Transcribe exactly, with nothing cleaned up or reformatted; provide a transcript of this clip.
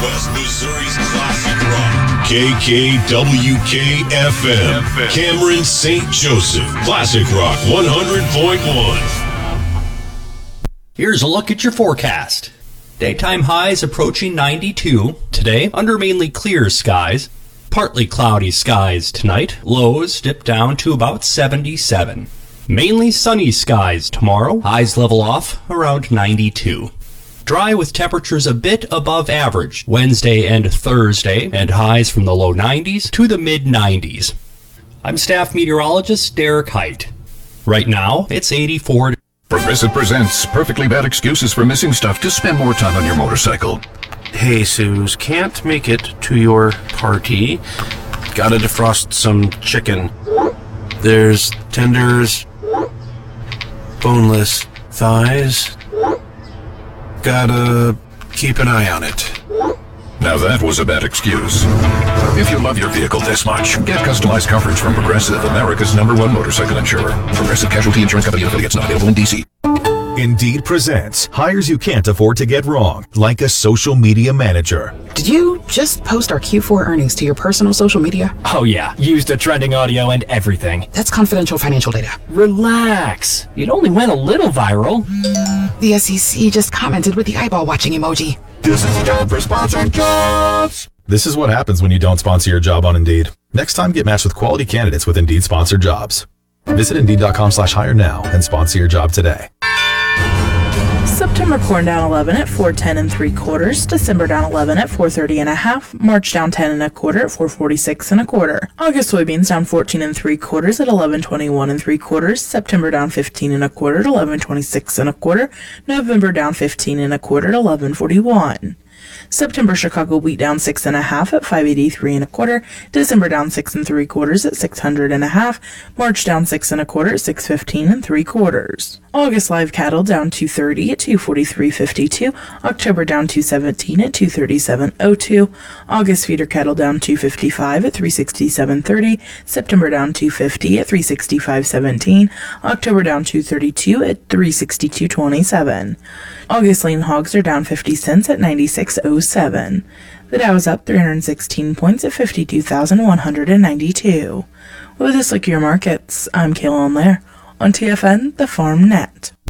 Northwest Missouri's classic rock. K K W K F M. Cameron Saint Joseph. Classic Rock one hundred point one. Here's a look at your forecast. Daytime highs approaching ninety-two. Today, under mainly clear skies. Partly cloudy skies tonight. Lows dip down to about seventy-seven. Mainly sunny skies tomorrow. Highs level off around ninety-two. Dry with temperatures a bit above average Wednesday and Thursday, and highs from the low nineties to the mid nineties. I'm staff meteorologist Derek Height. Right now, it's eighty-four. Progressive presents Perfectly Bad Excuses for Missing Stuff to Spend More Time on Your Motorcycle. Hey, Suze, can't make it to your party. Gotta defrost some chicken. There's tenders, boneless thighs. Gotta keep an eye on it. Now that was a bad excuse. If you love your vehicle this much, get customized coverage from Progressive, America's number one motorcycle insurer. Progressive Casualty Insurance Company affiliates, not available in D C. Indeed presents hires you can't afford to get wrong, like a social media manager. Did you just post our Q four earnings to your personal social media? Oh yeah, used a trending audio and everything. That's confidential financial data. Relax. It only went a little viral. The S E C just commented with the eyeball watching emoji. This is time for sponsored jobs. This is what happens when you don't sponsor your job on Indeed. Next time, get matched with quality candidates with Indeed sponsored jobs. Visit Indeed.com slash hire now and sponsor your job today. September corn down eleven at four ten and three quarters. December down eleven at four thirty and a half. March down ten and a quarter at four forty-six and a quarter. August soybeans down fourteen and three quarters at eleven twenty-one and three quarters. September down fifteen and a quarter at eleven twenty-six and a quarter. November down fifteen and a quarter at eleven forty-one. September Chicago wheat down six and a half at five eighty-three and a quarter. December down six and three quarters at six hundred and a half. March down six and a quarter at six fifteen and three quarters. August live cattle down two thirty at two forty-three fifty-two. October down two seventeen at two thirty-seven oh two. August feeder cattle down two fifty-five at three sixty-seven thirty. September down two fifty at three sixty-five seventeen. October down two thirty-two at three sixty-two twenty-seven. August lean hogs are down fifty cents at ninety-six oh seven. The Dow is up three hundred sixteen points at fifty-two thousand one hundred ninety-two. With this look at your markets, I'm Kayla Lair on T F N, the Farm Net.